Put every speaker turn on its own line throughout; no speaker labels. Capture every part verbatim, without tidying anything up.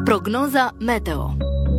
Prognoza meteo.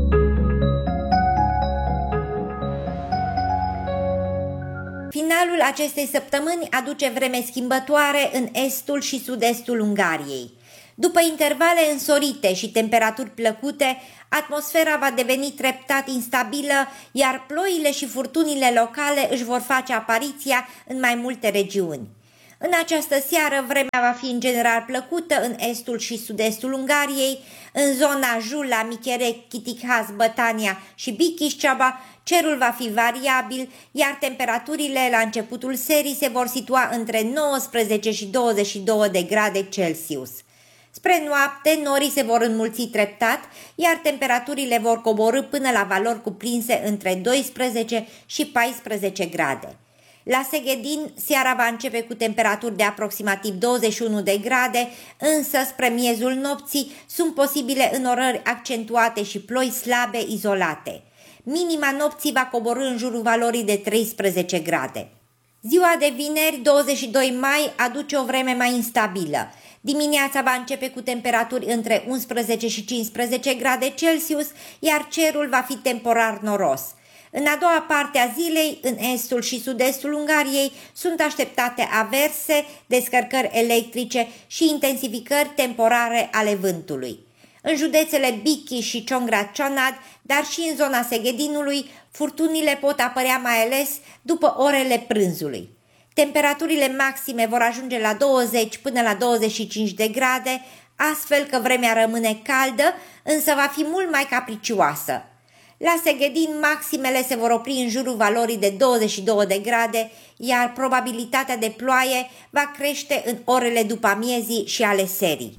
Finalul acestei săptămâni aduce vreme schimbătoare în estul și sud-estul Ungariei. După intervale însorite și temperaturi plăcute, atmosfera va deveni treptat instabilă, iar ploile și furtunile locale își vor face apariția în mai multe regiuni. În această seară, vremea va fi în general plăcută în estul și sud-estul Ungariei, în zona Jula, Micherec, Chitikhaz, Bătania și Bikișceaba, cerul va fi variabil, iar temperaturile la începutul serii se vor situa între nouăsprezece și douăzeci și două de grade Celsius. Spre noapte, norii se vor înmulți treptat, iar temperaturile vor coborî până la valori cuprinse între doisprezece și paisprezece grade. La Seghedin, seara va începe cu temperaturi de aproximativ douăzeci și unu de grade, însă spre miezul nopții sunt posibile înnorări accentuate și ploi slabe izolate. Minima nopții va coborî în jurul valorii de treisprezece grade. Ziua de vineri, douăzeci și doi mai, aduce o vreme mai instabilă. Dimineața va începe cu temperaturi între unsprezece și cincisprezece grade Celsius, iar cerul va fi temporar noros. În a doua parte a zilei, în estul și sud-estul Ungariei, sunt așteptate averse, descărcări electrice și intensificări temporare ale vântului. În județele Bichi și Csongrád-Csanád, dar și în zona Seghedinului, furtunile pot apărea mai ales după orele prânzului. Temperaturile maxime vor ajunge la douăzeci până la douăzeci și cinci de grade, astfel că vremea rămâne caldă, însă va fi mult mai capricioasă. La Seghedin, maximele se vor opri în jurul valorii de douăzeci și două de grade, iar probabilitatea de ploaie va crește în orele după amiezii și ale serii.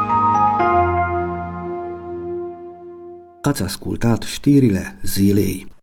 Ați ascultat știrile zilei.